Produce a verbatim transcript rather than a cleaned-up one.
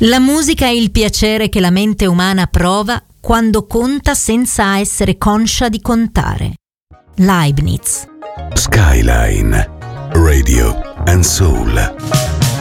La musica è il piacere che la mente umana prova quando conta senza essere conscia di contare. Leibniz. Skyline Radio and Soul.